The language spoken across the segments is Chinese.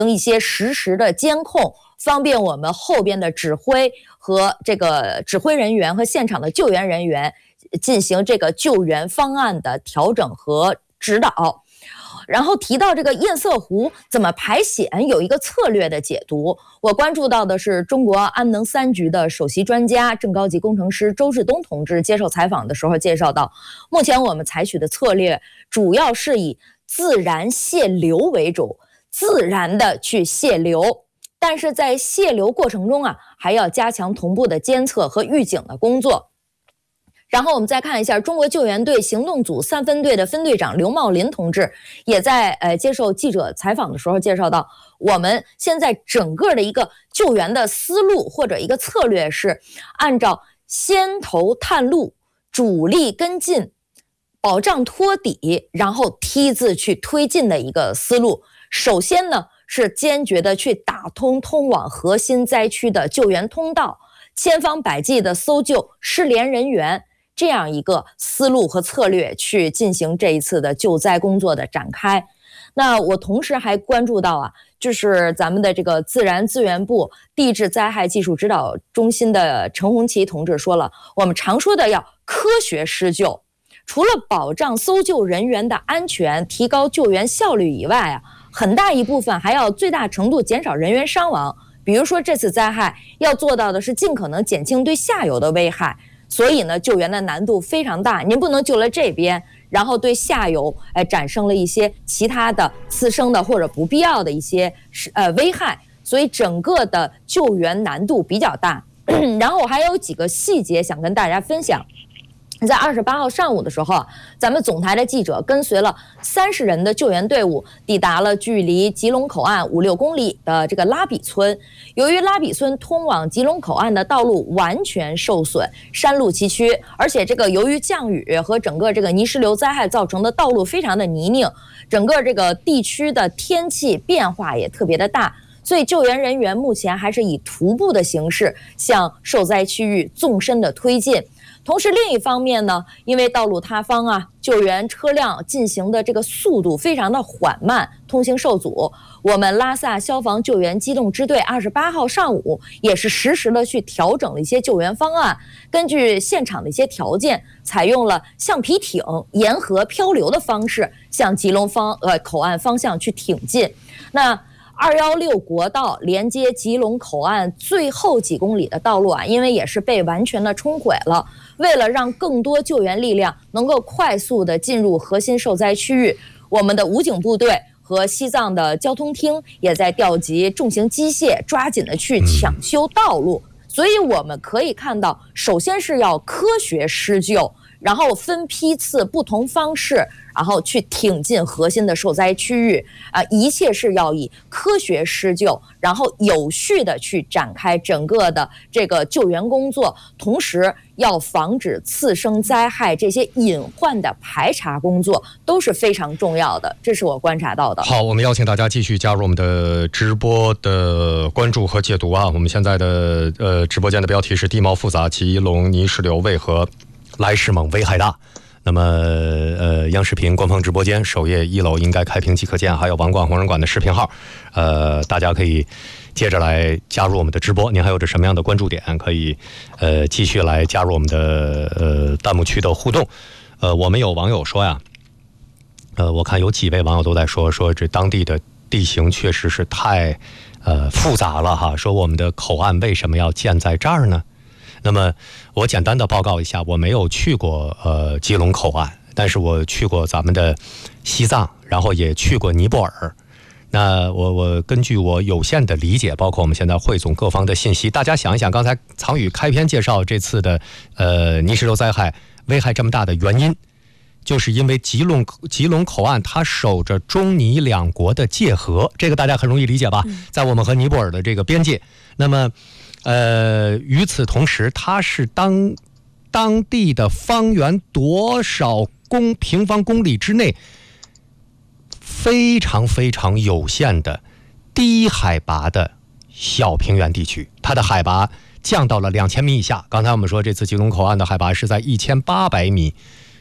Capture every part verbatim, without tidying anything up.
一些实时的监控，方便我们后边的指挥和这个指挥人员和现场的救援人员进行这个救援方案的调整和指导。然后提到这个堰塞湖怎么排险，有一个策略的解读。我关注到的是中国安能三局的首席专家、正高级工程师周志东同志接受采访的时候介绍到，目前我们采取的策略主要是以自然泄流为主，自然的去泄流，但是在泄流过程中啊，还要加强同步的监测和预警的工作。然后我们再看一下中国救援队行动组三分队的分队长刘茂林同志也在呃接受记者采访的时候介绍到，我们现在整个的一个救援的思路或者一个策略是按照先头探路、主力跟进、保障托底，然后梯字去推进的一个思路。首先呢，是坚决的去打通通往核心灾区的救援通道，千方百计的搜救失联人员，这样一个思路和策略去进行这一次的救灾工作的展开。那我同时还关注到啊，就是咱们的这个自然资源部地质灾害技术指导中心的陈红旗同志说了，我们常说的要科学施救，除了保障搜救人员的安全、提高救援效率以外啊，很大一部分还要最大程度减少人员伤亡。比如说这次灾害要做到的是尽可能减轻对下游的危害，所以呢，救援的难度非常大。您不能救了这边，然后对下游哎产生了一些其他的次生的或者不必要的一些呃危害，所以整个的救援难度比较大。然后我还有几个细节想跟大家分享。在二十八号上午的时候，咱们总台的记者跟随了三十人的救援队伍，抵达了距离吉隆口岸五六公里的这个拉比村。由于拉比村通往吉隆口岸的道路完全受损，山路崎岖，而且这个由于降雨和整个这个泥石流灾害造成的道路非常的泥泞，整个这个地区的天气变化也特别的大。所以救援人员目前还是以徒步的形式向受灾区域纵深的推进。同时另一方面呢，因为道路塌方啊，救援车辆进行的这个速度非常的缓慢，通行受阻。我们拉萨消防救援机动支队二十八号上午也是实时的去调整了一些救援方案，根据现场的一些条件，采用了橡皮艇沿河漂流的方式向吉隆方呃口岸方向去挺进。那二一六国道连接吉隆口岸最后几公里的道路啊，因为也是被完全的冲毁了。为了让更多救援力量能够快速的进入核心受灾区域，我们的武警部队和西藏的交通厅也在调集重型机械，抓紧的去抢修道路。所以我们可以看到，首先是要科学施救，然后分批次不同方式，然后去挺进核心的受灾区域啊、呃，一切是要以科学施救，然后有序的去展开整个的这个救援工作，同时要防止次生灾害这些隐患的排查工作都是非常重要的，这是我观察到的。 好，我们邀请大家继续加入我们的直播的关注和解读啊。我们现在的呃直播间的标题是地貌复杂，吉隆泥石流为何来势猛危害大。那么呃央视频官方直播间首页一楼应该开屏即可见，还有网管红人馆的视频号，呃大家可以接着来加入我们的直播。您还有着什么样的关注点，可以呃继续来加入我们的呃弹幕区的互动。呃我们有网友说呀，呃我看有几位网友都在说说这当地的地形确实是太呃复杂了哈，说我们的口岸为什么要建在这儿呢？那么我简单的报告一下，我没有去过呃吉隆口岸，但是我去过咱们的西藏，然后也去过尼泊尔。那我我根据我有限的理解，包括我们现在汇总各方的信息，大家想一想，刚才曹宇开篇介绍这次的呃泥石流灾害危害这么大的原因，就是因为吉隆吉隆口岸它守着中尼两国的界河，这个大家很容易理解吧，在我们和尼泊尔的这个边界。那么呃，与此同时，它是当当地的方圆多少公平方公里之内非常非常有限的低海拔的小平原地区，它的海拔降到了两千米以下。刚才我们说这次吉隆口岸的海拔是在一千八百米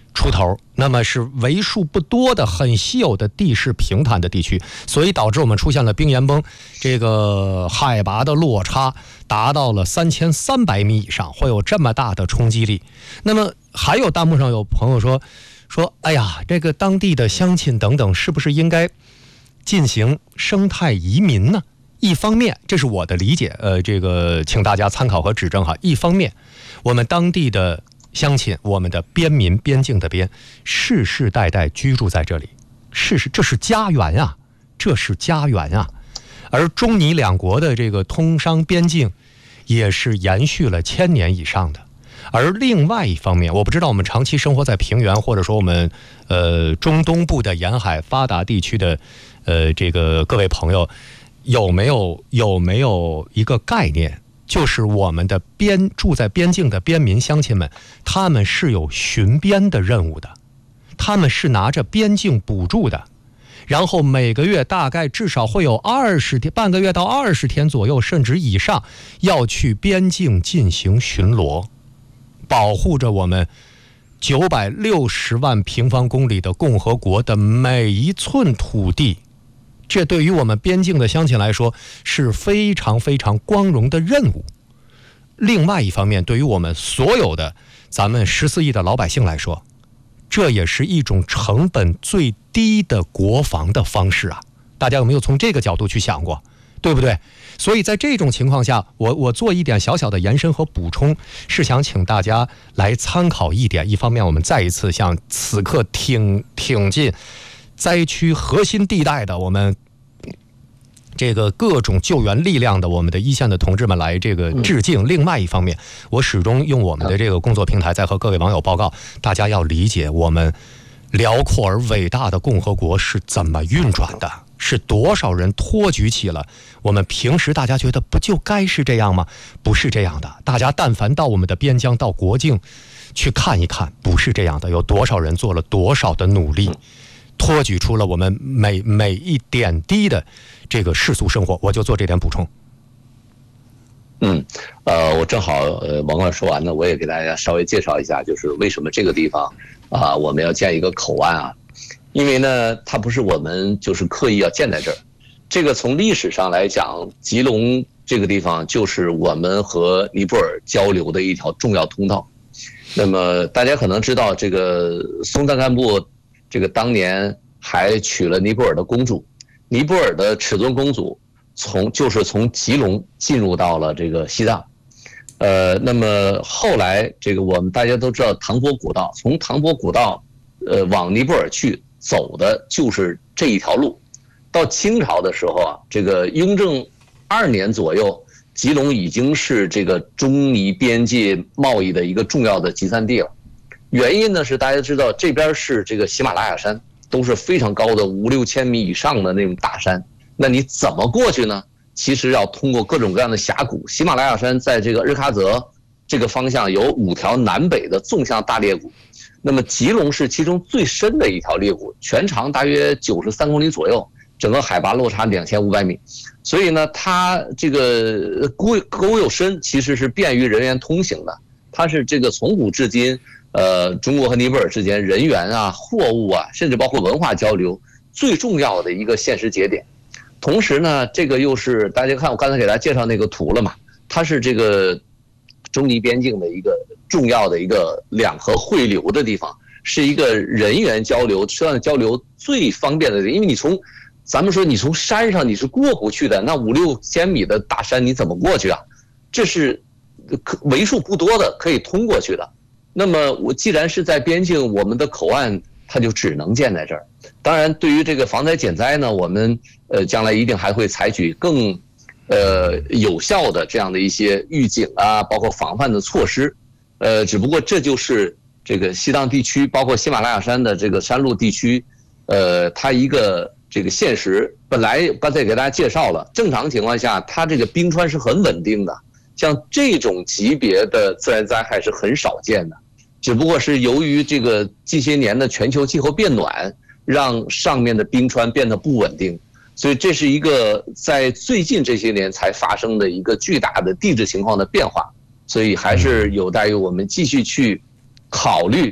出头，那么是为数不多的很稀有的地势平坦的地区，所以导致我们出现了冰岩崩，这个海拔的落差达到了三千三百米以上，会有这么大的冲击力。那么还有弹幕上有朋友说说，哎呀，这个当地的乡亲等等，是不是应该进行生态移民呢？一方面，这是我的理解，呃，这个请大家参考和指正哈。一方面，我们当地的乡亲，我们的边民，边境的边，世世代代居住在这里，世世这是家园啊，这是家园啊。而中尼两国的这个通商边境，也是延续了千年以上的。而另外一方面，我不知道我们长期生活在平原，或者说我们呃中东部的沿海发达地区的呃这个各位朋友，有没有有没有一个概念？就是我们的边住在边境的边民乡亲们，他们是有巡边的任务的，他们是拿着边境补助的，然后每个月大概至少会有二十天，半个月到二十天左右，甚至以上，要去边境进行巡逻，保护着我们九百六十万平方公里的共和国的每一寸土地。这对于我们边境的乡亲来说是非常非常光荣的任务。另外一方面，对于我们所有的咱们十四亿的老百姓来说，这也是一种成本最低的国防的方式啊！大家有没有从这个角度去想过？对不对？所以在这种情况下，我我做一点小小的延伸和补充，是想请大家来参考一点。一方面，我们再一次向此刻挺挺进灾区核心地带的我们这个各种救援力量的我们的一线的同志们来这个致敬。另外一方面，我始终用我们的这个工作平台在和各位网友报告，大家要理解我们辽阔而伟大的共和国是怎么运转的，是多少人托举起了我们平时大家觉得不就该是这样吗？不是这样的。大家但凡到我们的边疆到国境去看一看，不是这样的。有多少人做了多少的努力，托举出了我们每每一点滴的这个世俗生活。我就做这点补充。 嗯，呃，我正好呃王冠说完呢，我也给大家稍微介绍一下，就是为什么这个地方啊、呃、我们要建一个口岸啊，因为呢它不是我们就是刻意要建在这儿，这个从历史上来讲，吉隆这个地方就是我们和尼泊尔交流的一条重要通道。那么大家可能知道，这个松赞干布这个当年还娶了尼泊尔的公主，尼泊尔的尺尊公主从就是从吉隆进入到了这个西藏，呃，那么后来这个我们大家都知道唐波古道，从唐波古道，呃，往尼泊尔去走的就是这一条路。到清朝的时候啊，这个雍正二年左右，吉隆已经是这个中尼边界贸易的一个重要的集散地了。原因呢是大家知道这边是这个喜马拉雅山，都是非常高的五六千米以上的那种大山。那你怎么过去呢？其实要通过各种各样的峡谷。喜马拉雅山在这个日喀则这个方向有五条南北的纵向大裂谷，那么吉隆是其中最深的一条裂谷，全长大约九十三公里左右，整个海拔落差两千五百米。所以呢，它这个沟沟又深，其实是便于人员通行的。它是这个从古至今，呃，中国和尼泊尔之间人员啊、货物啊，甚至包括文化交流最重要的一个现实节点。同时呢，这个又是大家看我刚才给大家介绍那个图了嘛，它是这个中尼边境的一个重要的一个两河汇流的地方，是一个人员交流、车辆交流最方便的地方。因为你从咱们说你从山上你是过不去的，那五六千米的大山你怎么过去啊？这是为数不多的可以通过去的。那么我既然是在边境，我们的口岸它就只能建在这儿。当然，对于这个防灾减灾呢，我们呃将来一定还会采取更呃有效的这样的一些预警啊，包括防范的措施。呃，只不过这就是这个西藏地区，包括喜马拉雅山的这个山路地区，呃，它一个这个现实。本来刚才给大家介绍了，正常情况下，它这个冰川是很稳定的，像这种级别的自然灾害是很少见的。只不过是由于这个近些年的全球气候变暖，让上面的冰川变得不稳定，所以这是一个在最近这些年才发生的一个巨大的地质情况的变化，所以还是有待于我们继续去考虑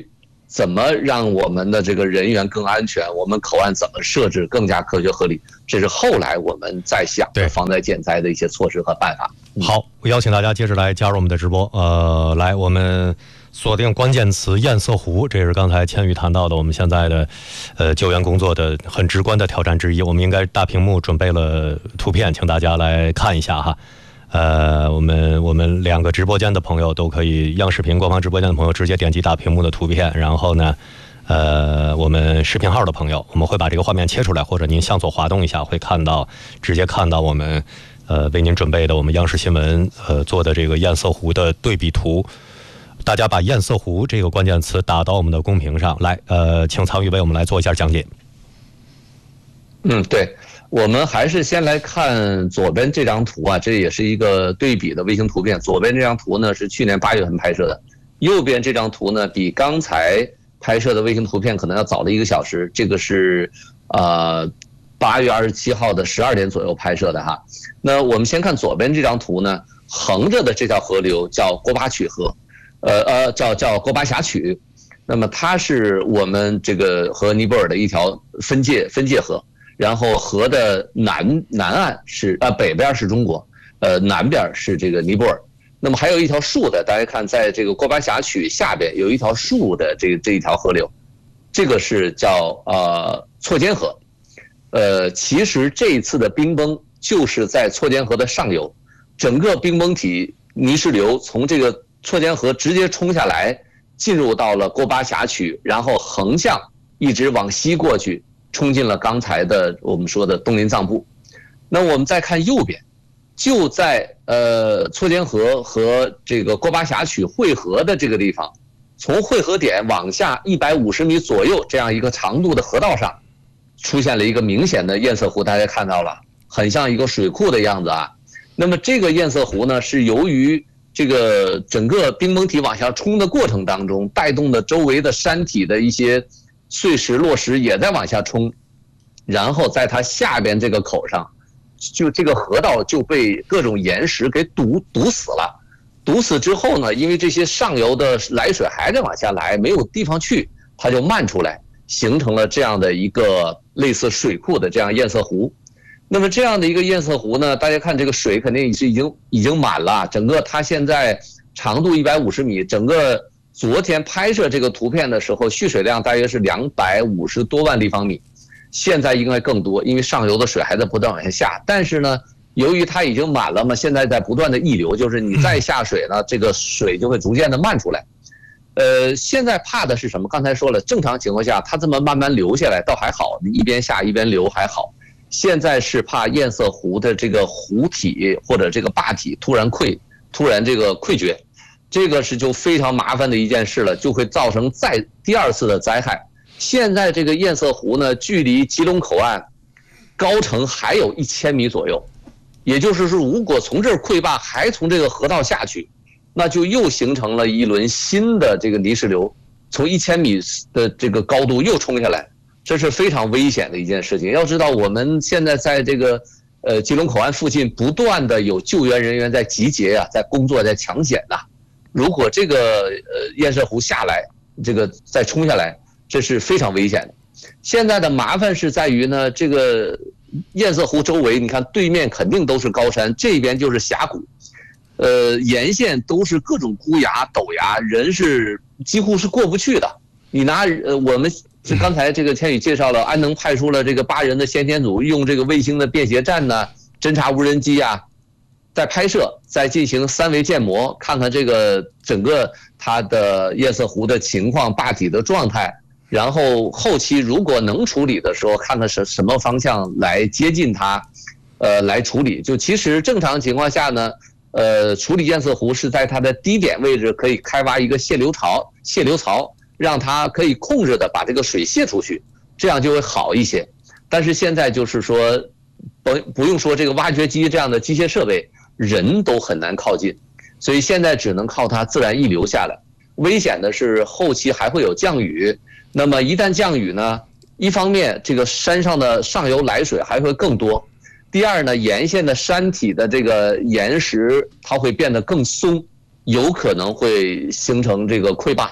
怎么让我们的这个人员更安全，我们口岸怎么设置更加科学合理，这是后来我们在想的防灾减灾的一些措施和办法。 好，我邀请大家接着来加入我们的直播。呃，来，我们锁定关键词堰塞湖，这是刚才千羽谈到的我们现在的呃救援工作的很直观的挑战之一。我们应该大屏幕准备了图片，请大家来看一下哈。呃，我们我们两个直播间的朋友都可以，央视频官方直播间的朋友直接点击大屏幕的图片，然后呢，呃，我们视频号的朋友，我们会把这个画面切出来，或者您向左滑动一下，会看到直接看到我们呃为您准备的我们央视新闻呃做的这个堰塞湖的对比图。大家把堰塞湖这个关键词打到我们的公屏上来，呃，请曹宇为我们来做一下讲解。 嗯，对。我们还是先来看左边这张图啊，这也是一个对比的卫星图片。左边这张图呢是去年八月份拍摄的，右边这张图呢比刚才拍摄的卫星图片可能要早了一个小时。这个是呃八月二十七号的十二点左右拍摄的哈。那我们先看左边这张图呢，横着的这条河流叫郭巴曲河，呃呃叫叫郭巴峡曲。那么它是我们这个和尼泊尔的一条分界分界河。然后河的南南岸是呃北边是中国，呃南边是这个尼泊尔。那么还有一条竖的，大家看，在这个郭巴峡曲下边有一条竖的这这一条河流，这个是叫呃错肩河。呃，其实这一次的冰崩就是在错肩河的上游，整个冰崩体泥石流从这个错肩河直接冲下来，进入到了郭巴峡曲，然后横向一直往西过去。冲进了刚才的我们说的东林藏布。那我们再看右边，就在呃错肩河和这个郭巴峡曲汇合的这个地方，从汇合点往下一百五十米左右这样一个长度的河道上，出现了一个明显的堰塞湖，大家看到了，很像一个水库的样子啊。那么这个堰塞湖呢，是由于这个整个冰崩体往下冲的过程当中，带动的周围的山体的一些碎石落石也在往下冲，然后在它下边这个口上，就这个河道就被各种岩石给堵堵死了。堵死之后呢，因为这些上游的来水还在往下来，没有地方去，它就漫出来，形成了这样的一个类似水库的这样堰塞湖。那么这样的一个堰塞湖呢，大家看这个水肯定是已经已经满了，整个它现在长度一百五十米，整个昨天拍摄这个图片的时候，蓄水量大约是两百五十多万立方米，现在应该更多，因为上游的水还在不断往下下。但是呢，由于它已经满了嘛，现在在不断的溢流，就是你再下水呢，这个水就会逐渐的漫出来。呃，现在怕的是什么？刚才说了，正常情况下它这么慢慢流下来倒还好，你一边下一边流还好。现在是怕堰塞湖的这个湖体或者这个坝体突然溃，突然这个溃决。这个是就非常麻烦的一件事了，就会造成再第二次的灾害。现在这个堰塞湖呢，距离吉隆口岸高程还有一千米左右，也就是说，如果从这儿溃坝还从这个河道下去，那就又形成了一轮新的这个泥石流，从一千米的这个高度又冲下来，这是非常危险的一件事情。要知道，我们现在在这个呃吉隆口岸附近不断的有救援人员在集结啊，在工作，在抢险呐、啊。如果这个呃堰塞湖下来，这个再冲下来，这是非常危险的。现在的麻烦是在于呢，这个堰塞湖周围，你看对面肯定都是高山，这边就是峡谷，呃，沿线都是各种孤崖陡崖，人是几乎是过不去的。你拿呃我们刚才这个千羽介绍了，安能派出了这个八人的先遣组，用这个卫星的便携站呢，侦察无人机啊。在拍摄，在进行三维建模，看看这个整个它的堰塞湖的情况、坝体的状态，然后后期如果能处理的时候，看看什什么方向来接近它，呃，来处理。就其实正常情况下呢，呃，处理堰塞湖是在它的低点位置可以开挖一个泄流槽，泄流槽让它可以控制的把这个水泄出去，这样就会好一些。但是现在就是说，不不用说这个挖掘机这样的机械设备。人都很难靠近，所以现在只能靠它自然溢流下来。危险的是后期还会有降雨，那么一旦降雨呢，一方面这个山上的上游来水还会更多，第二呢，沿线的山体的这个岩石它会变得更松，有可能会形成这个溃坝。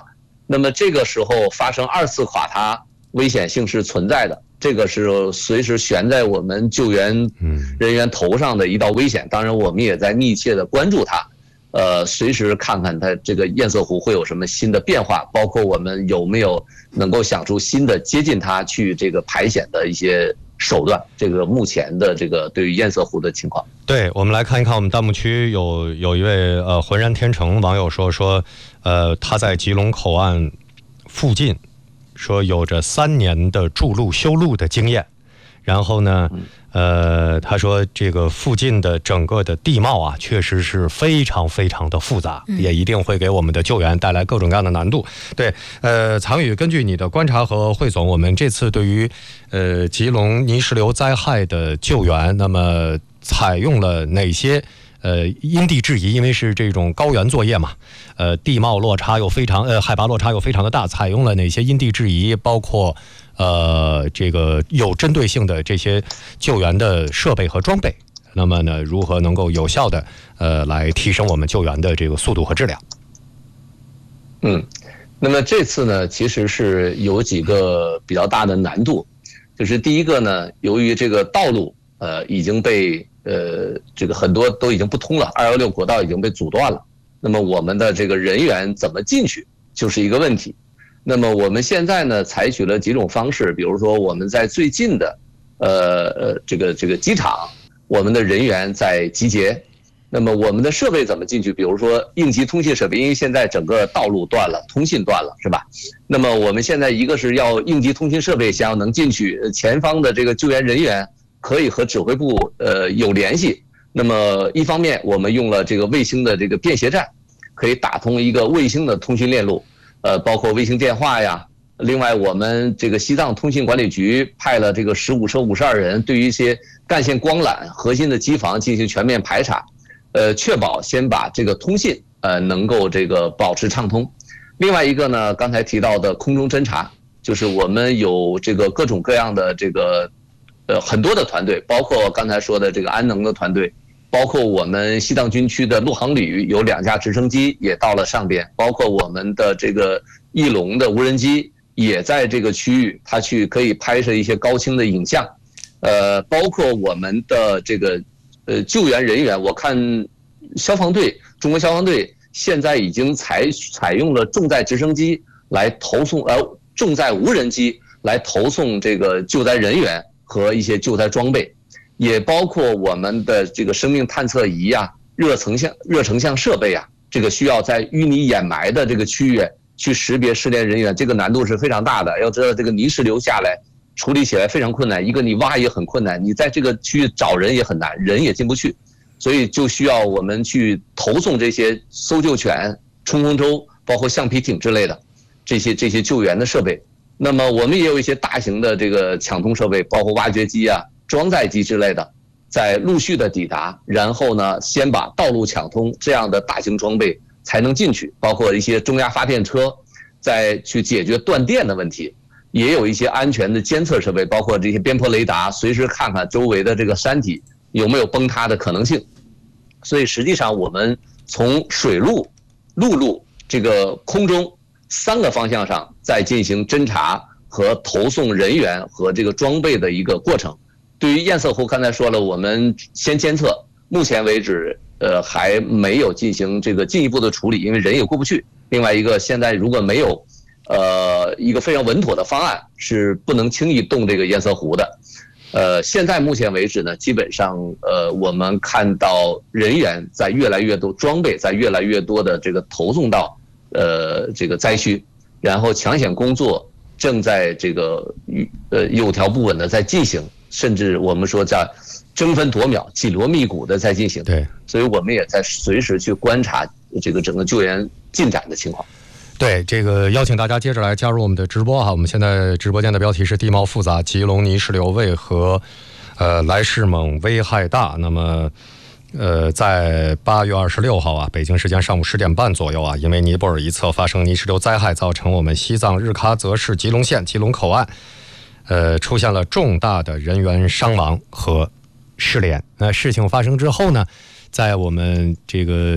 那么这个时候发生二次垮塌危险性是存在的，这个是随时悬在我们救援人员头上的一道危险。当然我们也在密切的关注它，呃，随时看看它这个堰塞湖会有什么新的变化，包括我们有没有能够想出新的接近它去这个排险的一些手段。这个目前的这个对于堰塞湖的情况。 对，我们来看一看我们弹幕区有有一位呃浑然天成网友说说，呃他在吉隆口岸附近，说有着三年的筑路修路的经验，然后呢，呃他说这个附近的整个的地貌啊，确实是非常非常的复杂，也一定会给我们的救援带来各种各样的难度。对，呃藏宇，根据你的观察和汇总，我们这次对于呃吉隆泥石流灾害的救援，那么采用了哪些呃因地制宜，因为是这种高原作业嘛，呃地貌落差又非常呃海拔落差又非常的大，采用了哪些因地制宜，包括呃这个有针对性的这些救援的设备和装备，那么呢如何能够有效的呃来提升我们救援的这个速度和质量？ 嗯，那么这次呢其实是有几个比较大的难度，就是第一个呢，由于这个道路呃已经被呃这个很多都已经不通了，二幺六国道已经被阻断了，那么我们的这个人员怎么进去就是一个问题。那么我们现在呢采取了几种方式，比如说我们在最近的呃呃这个这个机场，我们的人员在集结。那么我们的设备怎么进去？比如说应急通信设备，因为现在整个道路断了，通信断了，是吧？那么我们现在一个是要应急通信设备想要能进去，前方的这个救援人员可以和指挥部呃有联系。那么一方面我们用了这个卫星的这个便携站，可以打通一个卫星的通讯链路，呃，包括卫星电话呀。另外我们这个西藏通信管理局派了这个十五车五十二人，对于一些干线光缆核心的机房进行全面排查，呃，确保先把这个通信呃能够这个保持畅通。另外一个呢，刚才提到的空中侦察，就是我们有这个各种各样的这个呃很多的团队，包括刚才说的这个安能的团队，包括我们西藏军区的陆航旅有两架直升机也到了上边，包括我们的这个翼龙的无人机也在这个区域，它去可以拍摄一些高清的影像，呃，包括我们的这个呃救援人员，我看消防队，中国消防队现在已经采采用了重载直升机来投送，呃，重载无人机来投送这个救灾人员和一些救灾装备，也包括我们的这个生命探测仪呀、热成像热成像设备啊，这个需要在淤泥掩埋的这个区域去识别失联人员，这个难度是非常大的。要知道这个泥石流下来处理起来非常困难，一个你挖也很困难，你在这个区域找人也很难，人也进不去，所以就需要我们去投送这些搜救犬、冲锋舟，包括橡皮艇之类的这些这些救援的设备。那么我们也有一些大型的这个抢通设备，包括挖掘机啊、装载机之类的，在陆续的抵达，然后呢，先把道路抢通，这样的大型装备才能进去，包括一些中压发电车，再去解决断电的问题。也有一些安全的监测设备，包括这些边坡雷达，随时看看周围的这个山体有没有崩塌的可能性。所以实际上我们从水路、陆路、这个空中三个方向上在进行侦查和投送人员和这个装备的一个过程。对于堰塞湖，刚才说了，我们先监测，目前为止呃还没有进行这个进一步的处理，因为人也过不去。另外一个，现在如果没有呃一个非常稳妥的方案，是不能轻易动这个堰塞湖的。呃，现在目前为止呢，基本上呃我们看到人员在越来越多，装备在越来越多的这个投送到呃这个灾区，然后抢险工作正在这个呃有条不紊的在进行，甚至我们说在争分夺秒、紧锣密鼓的在进行。 对， 所以我们也在随时去观察这个整个救援进展的情况。 对，这个邀请大家接着来加入我们的直播哈。我们现在直播间的标题是地貌复杂，吉隆泥石流为何呃来势猛危害大。那么呃在八月二十六号啊，北京时间上午十点半左右啊，因为尼泊尔一侧发生泥石流灾害，造成我们西藏日喀则市吉隆县吉隆口岸呃出现了重大的人员伤亡和失联。那事情发生之后呢，在我们这个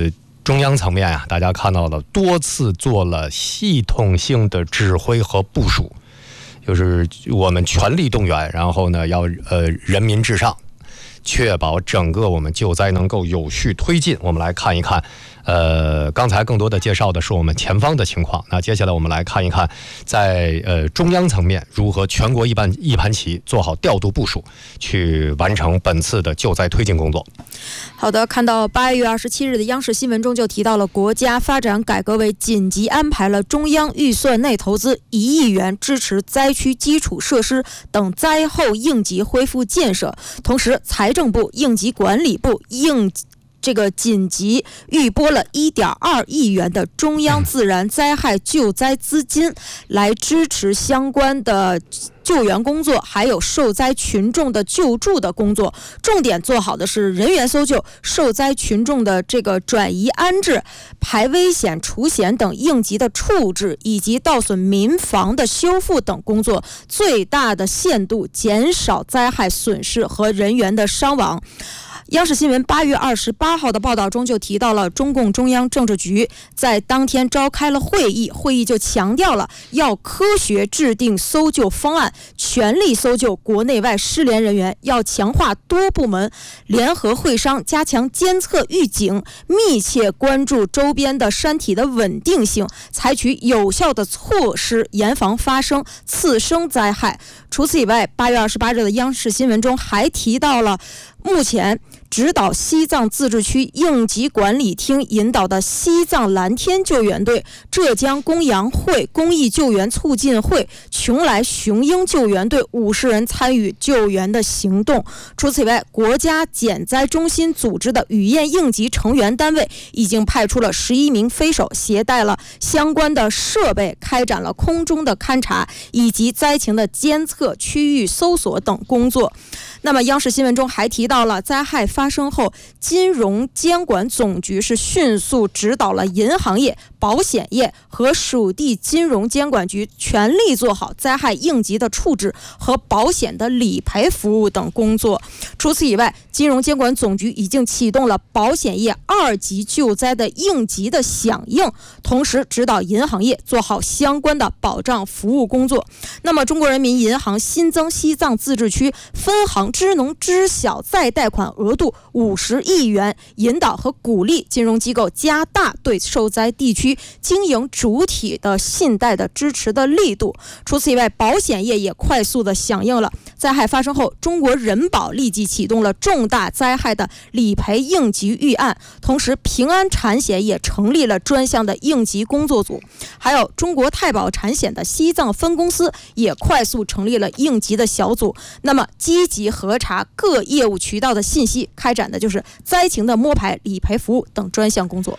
中央层面啊，大家看到了多次做了系统性的指挥和部署，就是我们全力动员，然后呢要呃人民至上，确保整个我们救灾能够有序推进。我们来看一看，呃，刚才更多的介绍的是我们前方的情况，那接下来我们来看一看，在呃中央层面如何全国一盘一盘棋，做好调度部署，去完成本次的救灾推进工作。 好的，看到八月二十七日的央视新闻中就提到了，国家发展改革委紧急安排了中央预算内投资一亿元，支持灾区基础设施等灾后应急恢复建设。同时，财政部、应急管理部应这个紧急预拨了 一点二亿元的中央自然灾害救灾资金，来支持相关的救援工作，还有受灾群众的救助的工作。重点做好的是人员搜救、受灾群众的这个转移安置、排危险除险等应急的处置，以及盗损民房的修复等工作，最大的限度减少灾害损失和人员的伤亡。央视新闻八月二十八号的报道中就提到了，中共中央政治局在当天召开了会议，会议就强调了要科学制定搜救方案，全力搜救国内外失联人员，要强化多部门联合会商，加强监测预警，密切关注周边的山体的稳定性，采取有效的措施，严防发生次生灾害。除此以外，八月二十八日的央视新闻中还提到了，目前指导西藏自治区应急管理厅引导的西藏蓝天救援队、浙江公羊会公益救援促进会、邛崃雄鹰救援队五十人参与救援的行动。除此以外，国家减灾中心组织的雨燕应急成员单位已经派出了十一名飞手，携带了相关的设备，开展了空中的勘察以及灾情的监测、区域搜索等工作。那么央视新闻中还提到了，灾害发生后，金融监管总局是迅速指导了银行业、保险业和属地金融监管局全力做好灾害应急的处置和保险的理赔服务等工作。除此以外，金融监管总局已经启动了保险业二级救灾的应急的响应，同时指导银行业做好相关的保障服务工作。那么中国人民银行新增西藏自治区分行支农知小再贷款额度五十亿元，引导和鼓励金融机构加大对受灾地区经营主体的信贷的支持的力度。除此以外，保险业也快速的响应了。灾害发生后，中国人保立即启动了重大灾害的理赔应急预案，同时平安产险也成立了专项的应急工作组，还有中国太保产险的西藏分公司也快速成立了应急的小组。那么积极核查各业务渠道的信息，开展的就是灾情的摸排、理赔服务等专项工作。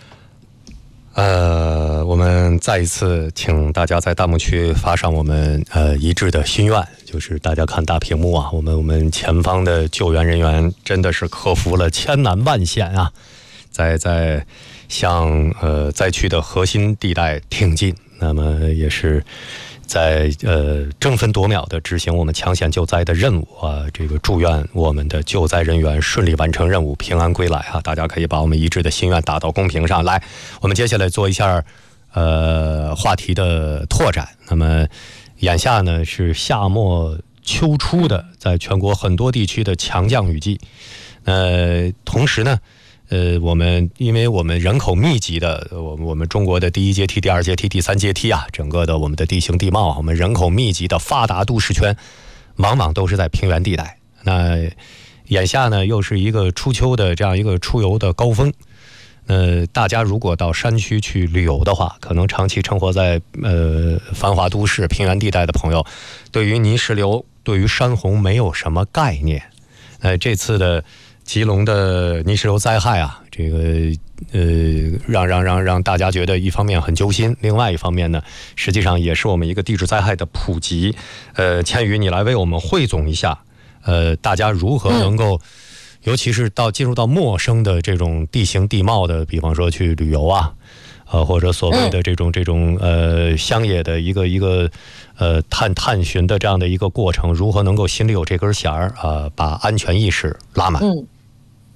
呃，我们再一次请大家在弹幕区发上我们呃一致的心愿，就是大家看大屏幕啊，我们我们前方的救援人员真的是克服了千难万险啊，在在向呃灾区的核心地带挺进，那么也是在呃争分夺秒的执行我们抢险救灾的任务啊！这个祝愿我们的救灾人员顺利完成任务，平安归来啊！大家可以把我们一致的心愿打到公屏上来。我们接下来做一下呃话题的拓展。那么眼下呢是夏末秋初的，在全国很多地区的强降雨季。呃，同时呢。呃，我们因为我们人口密集的，我我们中国的第一阶梯、第二阶梯、第三阶梯啊，整个的我们的地形地貌，我们人口密集的发达都市圈，往往都是在平原地带。那眼下呢，又是一个初秋的这样一个出游的高峰。呃，大家如果到山区去旅游的话，可能长期生活在呃繁华都市、平原地带的朋友，对于泥石流、对于山洪没有什么概念。呃，这次的吉隆的泥石流灾害啊，这个呃，让让让让大家觉得一方面很揪心，另外一方面呢，实际上也是我们一个地质灾害的普及。呃，千羽，你来为我们汇总一下，呃，大家如何能够，嗯、尤其是到进入到陌生的这种地形地貌的，比方说去旅游啊，呃，或者所谓的这种这种呃乡野的一个一个呃探探寻的这样的一个过程，如何能够心里有这根弦儿啊、呃，把安全意识拉满。 嗯。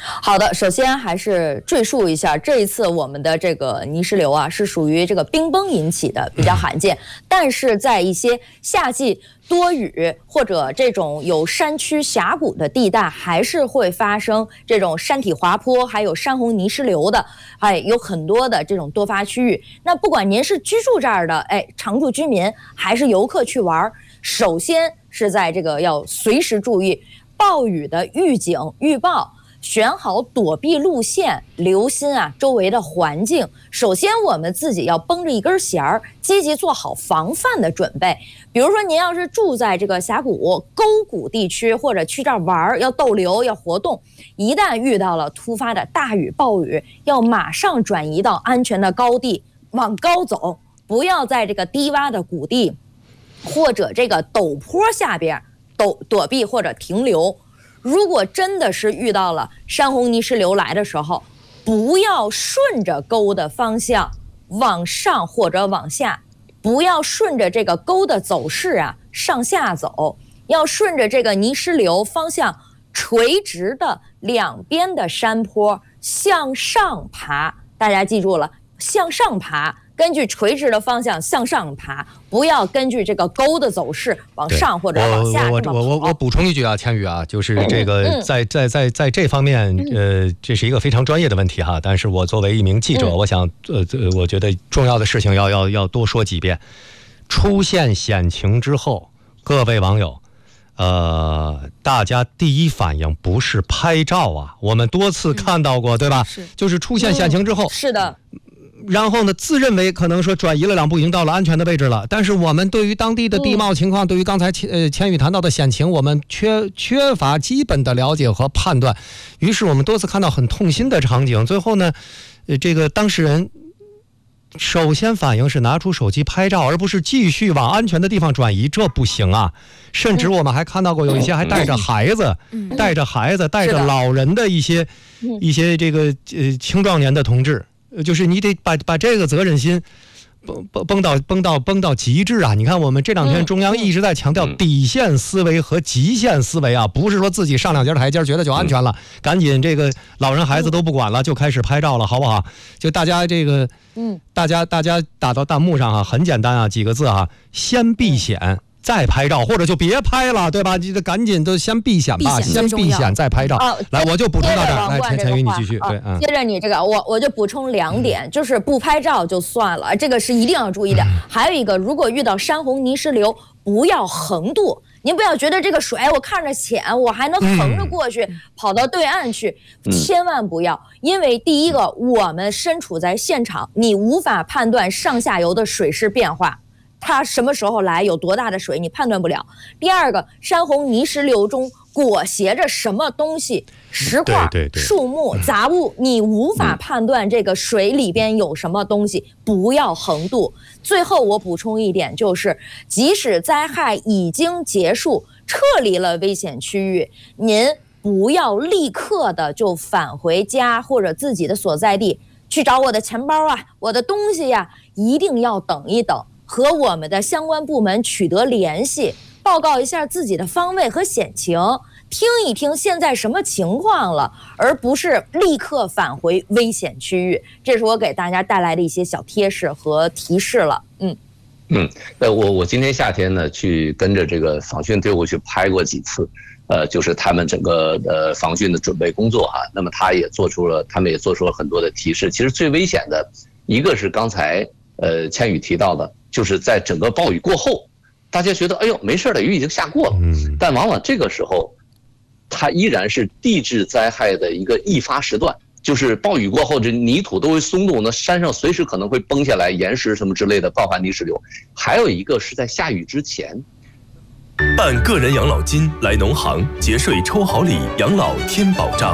好的，首先还是赘述一下，这一次我们的这个泥石流啊，是属于这个冰崩引起的，比较罕见。但是在一些夏季多雨或者这种有山区峡谷的地带，还是会发生这种山体滑坡，还有山洪泥石流的，哎，有很多的这种多发区域。那不管您是居住这儿的，哎，常住居民，还是游客去玩，首先是在这个要随时注意暴雨的预警预报。选好躲避路线，留心啊周围的环境。首先，我们自己要绷着一根弦儿，积极做好防范的准备。比如说，您要是住在这个峡谷、沟谷地区，或者去这儿玩，要逗留、要活动，一旦遇到了突发的大雨、暴雨，要马上转移到安全的高地，往高走，不要在这个低洼的谷地或者这个陡坡下边躲躲避或者停留。如果真的是遇到了山洪泥石流来的时候，不要顺着沟的方向往上或者往下，不要顺着这个沟的走势啊上下走，要顺着这个泥石流方向垂直的两边的山坡向上爬。大家记住了，向上爬，根据垂直的方向向上爬，不要根据这个沟的走势往上或者往下。 我我我我我补充一句啊，千羽啊，就是这个在在在在这方面，呃，这是一个非常专业的问题哈。但是我作为一名记者，我想呃，我觉得重要的事情要要要多说几遍。出现险情之后，各位网友，呃，大家第一反应不是拍照啊，我们多次看到过，对吧？是，就是出现险情之后， 是的。 然后呢，自认为可能说转移了两步，已经到了安全的位置了。但是我们对于当地的地貌情况，嗯、对于刚才呃千羽谈到的险情，我们缺缺乏基本的了解和判断。于是我们多次看到很痛心的场景。最后呢，呃，这个当事人首先反应是拿出手机拍照，而不是继续往安全的地方转移，这不行啊！甚至我们还看到过有一些还带着孩子、嗯、带着孩子、带着老人的一些一些这个呃青壮年的同志。就是你得把把这个责任心绷绷绷到绷到绷到极致啊！你看我们这两天中央一直在强调底线思维和极限思维啊，不是说自己上两节台阶觉得就安全了，赶紧这个老人孩子都不管了就开始拍照了，好不好？就大家这个，嗯，大家大家打到弹幕上啊，很简单啊，几个字啊，先避险。再拍照，或者就别拍了，对吧？你得赶紧都先避险吧，先避险再拍照。啊、来，我就补充到这儿。来，千千羽你继续。对，嗯。 接着你这个，我我就补充两点，嗯、就是不拍照就算了，这个是一定要注意的。嗯、还有一个，如果遇到山洪泥石流，不要横渡。您不要觉得这个水我看着浅，我还能横着过去，嗯、跑到对岸去，千万不要，因为第一个，我们身处在现场，你无法判断上下游的水势变化。它什么时候来，有多大的水，你判断不了。第二个，山洪泥石流中裹挟着什么东西，石块、对对对树木、杂物，你无法判断这个水里边有什么东西，不要横渡。最后我补充一点，就是即使灾害已经结束，撤离了危险区域，您不要立刻的就返回家或者自己的所在地去找我的钱包啊，我的东西呀、啊，一定要等一等。和我们的相关部门取得联系，报告一下自己的方位和险情，听一听现在什么情况了，而不是立刻返回危险区域。这是我给大家带来的一些小贴士和提示了。嗯嗯，呃，我我今天夏天呢，去跟着这个防汛队伍去拍过几次，呃，就是他们整个呃防汛的准备工作哈。那么他也做出了，他们也做出了很多的提示。其实最危险的一个是刚才呃千羽提到的。就是在整个暴雨过后，大家觉得哎呦没事的，雨已经下过了，但往往这个时候，它依然是地质灾害的一个易发时段。就是暴雨过后，这泥土都会松动，那山上随时可能会崩下来岩石什么之类的，爆发泥石流。还有一个是在下雨之前， 办个人养老金来农行节税抽好礼，养老添保障。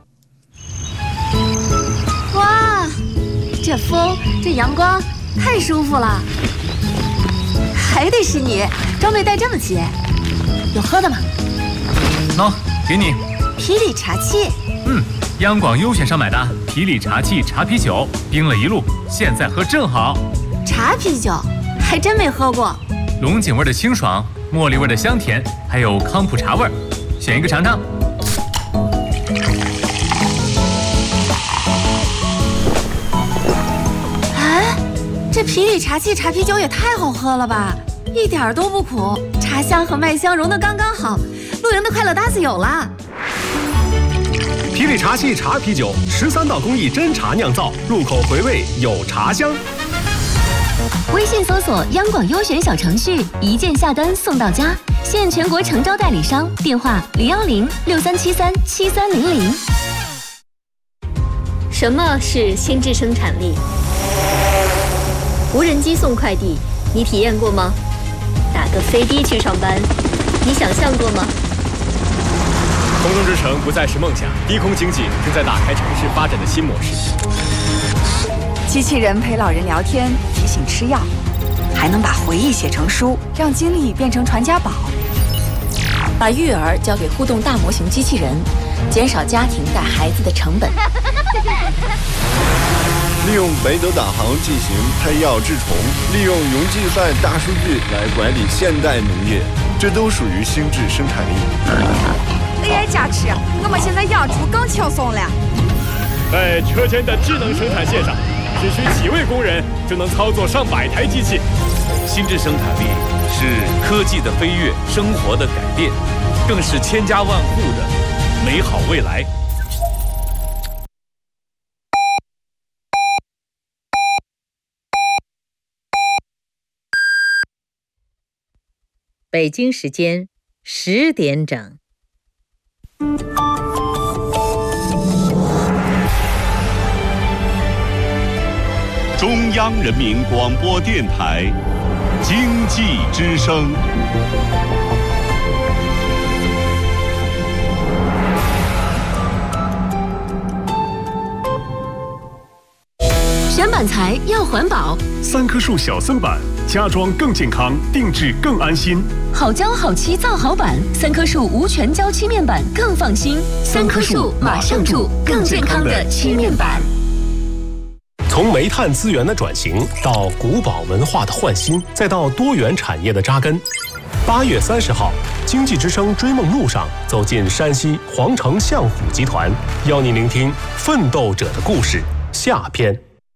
哇，这风，这阳光。太舒服了，还得是你，装备带这么齐，有喝的吗？ 喏，给你。 啤酒茶器。 嗯，央广优选上买的啤酒茶器茶啤酒，冰了一路，现在喝正好。 茶啤酒，还真没喝过。 龙井味的清爽，茉莉味的香甜，还有康普茶味，选一个尝尝。 这皮里茶气茶啤酒也太好喝了吧，一点都不苦，茶香和麦香融得刚刚好，露营的快乐搭子有了。 皮里茶气茶啤酒，十三道工艺真茶酿造，入口回味有茶香。 微信搜索央广优选小程序，一键下单送到家，现全国诚招代理商，电话零幺零六三七三七三零零。 什么是心智生产力？无人机送快递，你体验过吗？打个飞的去上班，你想象过吗？ 空中之城不再是梦想，低空经济正在打开城市发展的新模式。 机器人陪老人聊天，提醒吃药，还能把回忆写成书，让经历变成传家宝。把育儿交给互动大模型机器人，减少家庭带孩子的成本。 利用北斗导航进行配药治虫，利用云计算大数据来管理现代农业，这都属于心智生产力。 A I 加持，我们现在养猪更轻松了。 在车间的智能生产线上，只需几位工人就能操作上百台机器。 心智生产力是科技的飞跃，生活的改变，更是千家万户的美好未来。 北京时间十点整。 中央人民广播电台经济之声。 选板材要环保， 三棵树小森板，家装更健康，定制更安心。 好胶好漆造好板，三棵树无全胶漆面板更放心。三棵树马上住更健康的漆面板。 从煤炭资源的转型到古堡文化的焕新，再到多元产业的扎根。八月三十号，经济之声追梦路上走进山西黄城相虎集团，邀您聆听奋斗者的故事下篇。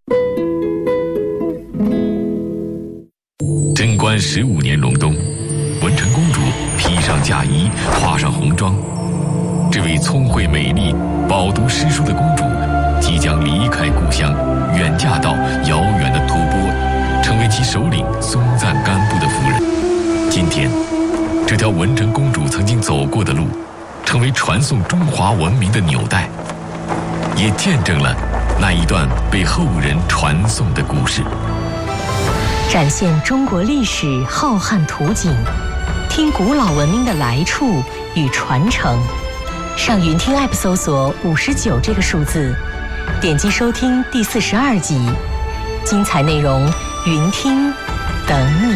贞观十五年隆冬，文成公主披上嫁衣，化上红妆。这位聪慧美丽、饱读诗书的公主，即将离开故乡，远嫁到遥远的吐蕃，成为其首领松赞干布的夫人。今天，这条文成公主曾经走过的路，成为传颂中华文明的纽带，也见证了那一段被后人传颂的故事。 展现中国历史浩瀚图景，听古老文明的来处与传承。上云听 App 搜索五十九这个数字，点击收听第四十二集，精彩内容云听等你。